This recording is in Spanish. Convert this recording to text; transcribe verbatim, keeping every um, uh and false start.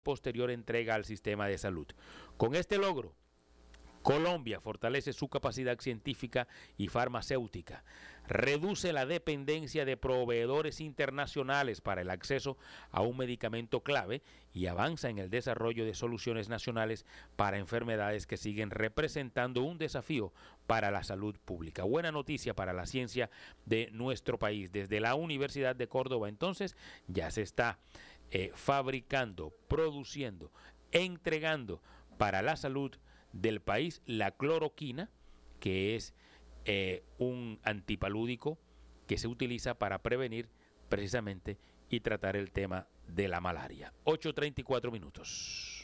posterior entrega al sistema de salud. Con este logro, Colombia fortalece su capacidad científica y farmacéutica, reduce la dependencia de proveedores internacionales para el acceso a un medicamento clave y avanza en el desarrollo de soluciones nacionales para enfermedades que siguen representando un desafío para la salud pública. Buena noticia para la ciencia de nuestro país. Desde la Universidad de Córdoba, entonces, ya se está eh, fabricando, produciendo, entregando para la salud del país la cloroquina, que es eh, un antipalúdico que se utiliza para prevenir precisamente y tratar el tema de la malaria. ocho treinta y cuatro minutos.